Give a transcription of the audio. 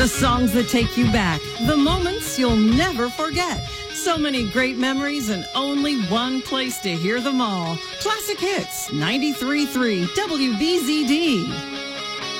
The songs that take you back, the moments you'll never forget. So many great memories and only one place to hear them all. Classic Hits, 93.3 WBZD.